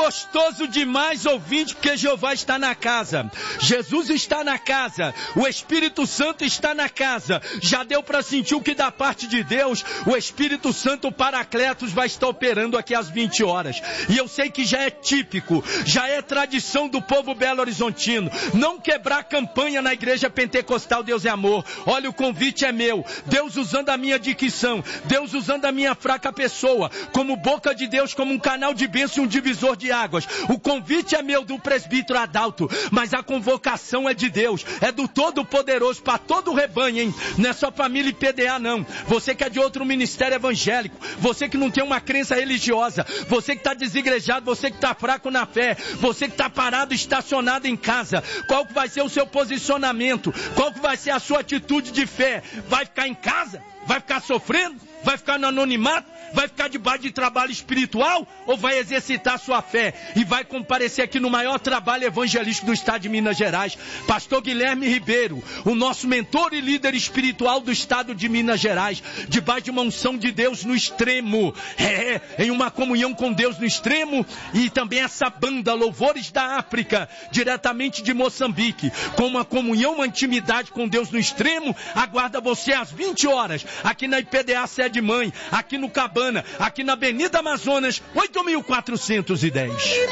gostoso demais, ouvinte, porque Jeová está na casa. Jesus está na casa. O Espírito Santo está na casa. Já deu para sentir o que da parte de Deus, o Espírito Santo, o Paracletos, vai estar operando aqui às 20 horas. E eu sei que já é típico, já é tradição do povo Belo Horizontino. Não quebrar a campanha na igreja pentecostal Deus é Amor. Olha, o convite é meu. Deus usando a minha dicção, Deus usando a minha fraca pessoa, como boca de Deus, como um canal de bênção e um divisor de águas. O convite é meu, do presbítero Adalto, mas a convocação é de Deus, é do Todo-Poderoso, para todo o rebanho, hein? Não é só família IPDA, não. Você que é de outro ministério evangélico, você que não tem uma crença religiosa, você que está desigrejado, você que está fraco na fé, você que está parado, estacionado em casa, qual que vai ser o seu posicionamento? Qual que vai ser a sua atitude de fé? Vai ficar em casa? Vai ficar sofrendo? Vai ficar no anonimato? Vai ficar debaixo de trabalho espiritual? Ou vai exercitar sua fé e vai comparecer aqui no maior trabalho evangelístico do estado de Minas Gerais? Pastor Guilherme Ribeiro, o nosso mentor e líder espiritual do estado de Minas Gerais, debaixo de uma unção de Deus no extremo, em uma comunhão com Deus no extremo, e também essa banda Louvores da África, diretamente de Moçambique, com uma comunhão, uma intimidade com Deus no extremo, aguarda você às 20 horas, aqui na IPDA Sede Mãe, aqui no Cabana, aqui na Avenida Amazonas, 8.410.